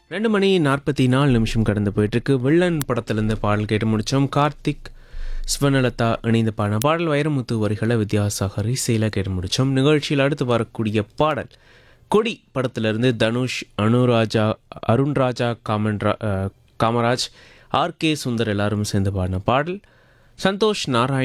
2 மணி 44 நிமிஷம் கடந்து போயிட்டுருக்கு. வில்லன் படத்துலேருந்து பாடல் கேட்டு முடித்தோம். கார்த்திக் ஸ்வர்ணலதா இணைந்த பாடின பாடல் வைரமுத்து வரிகளை வித்யாசாகர் இசையில் கேட்டு முடித்தோம். நிகழ்ச்சியில் அடுத்து வரக்கூடிய பாடல் கொடி படத்திலிருந்து தனுஷ், அருண்ராஜா, காமராஜ், ஆர்கே சுந்தர் எல்லாரும் சேர்ந்து பாடின பாடல். சந்தோஷ் நாராயண்